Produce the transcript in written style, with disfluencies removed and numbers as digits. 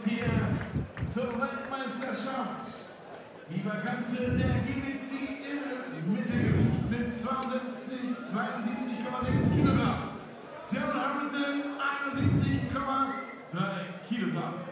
hier zur Weltmeisterschaft. Die Vakante der GBC im Mittelgewicht bis 72,6 Kilogramm. Darren Harrington 71,3 Kilogramm.